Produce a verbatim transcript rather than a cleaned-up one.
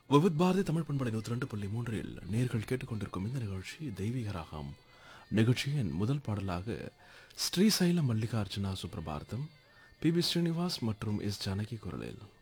விவித் பாரதி தமிழ் பண்பலை நூற்றி ரெண்டு புள்ளி மூன்றில் நேர்கள் கேட்டுக்கொண்டிருக்கும் இந்த நிகழ்ச்சி தெய்வீக ராகம். நிகழ்ச்சியின் முதல் பாடலாக ஸ்ரீசைலம் மல்லிகார்ஜுனா சுப்ரபாரதம், பி பி ஸ்ரீனிவாஸ் மற்றும் எஸ் ஜானகி குரலில்.